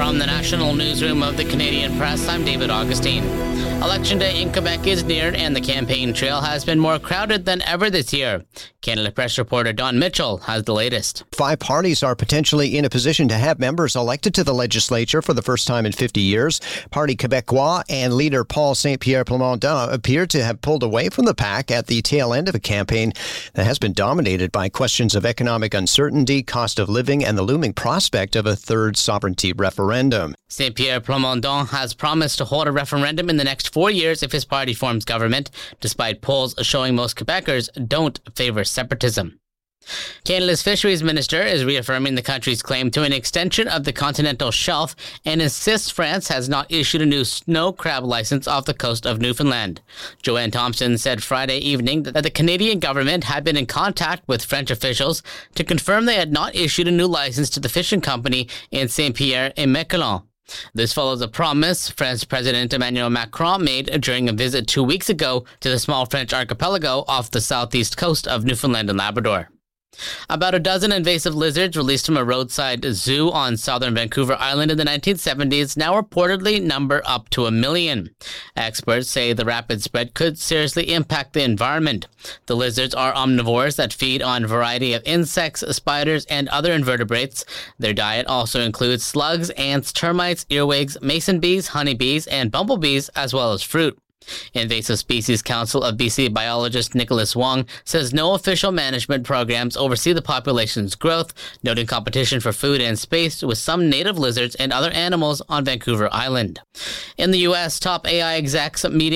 From the national newsroom of the Canadian Press, I'm David Augustine. Election Day in Quebec is near, and the campaign trail has been more crowded than ever this year. Canada Press reporter Don Mitchell has the latest. 5 parties are potentially in a position to have members elected to the legislature for the first time in 50 years. Parti Québécois and leader Paul Saint-Pierre Plamondon appear to have pulled away from the pack at the tail end of a campaign that has been dominated by questions of economic uncertainty, cost of living, and the looming prospect of a third sovereignty referendum. Saint-Pierre Plamondon has promised to hold a referendum in the next 4 years if his party forms government, despite polls showing most Quebecers don't favor separatism. Canada's Fisheries Minister is reaffirming the country's claim to an extension of the continental shelf and insists France has not issued a new snow crab license off the coast of Newfoundland. Joanne Thompson said Friday evening that the Canadian government had been in contact with French officials to confirm they had not issued a new license to the fishing company in Saint-Pierre-et-Miquelon. This follows a promise French President Emmanuel Macron made during a visit 2 weeks ago to the small French archipelago off the southeast coast of Newfoundland and Labrador. About a dozen invasive lizards released from a roadside zoo on southern Vancouver Island in the 1970s now reportedly number up to 1 million. Experts say the rapid spread could seriously impact the environment. The lizards are omnivores that feed on a variety of insects, spiders, and other invertebrates. Their diet also includes slugs, ants, termites, earwigs, mason bees, honeybees, and bumblebees, as well as fruit. Invasive Species Council of BC biologist Nicholas Wong says no official management programs oversee the population's growth, noting competition for food and space with some native lizards and other animals on Vancouver Island. In the U.S., top AI execs meeting